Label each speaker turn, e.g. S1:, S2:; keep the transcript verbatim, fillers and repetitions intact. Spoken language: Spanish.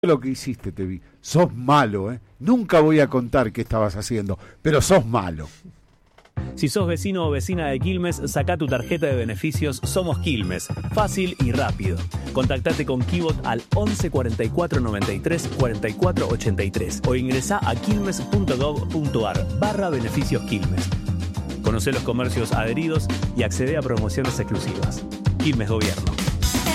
S1: Lo que hiciste, te vi. Sos malo, ¿eh? Nunca voy a contar qué estabas haciendo, pero sos malo.
S2: Si sos vecino o vecina de Quilmes, sacá tu tarjeta de beneficios Somos Quilmes. Fácil y rápido. Contactate con Kibot al once cuarenta y cuatro noventa y tres cuarenta y cuatro ochenta y tres o ingresá a quilmes punto gov punto ar barra beneficios Quilmes. Conocé los comercios adheridos y accede a promociones exclusivas. Quilmes Gobierno.